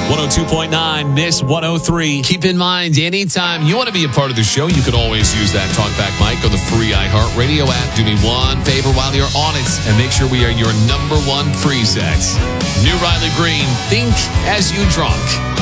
102.9, Miss 103. Keep in mind, anytime you want to be a part of the show, you can always use that talkback mic on the free iHeartRadio app. Do me one favor while you're on it and make sure we are your number one preset. New Riley Green, Think As You Drunk.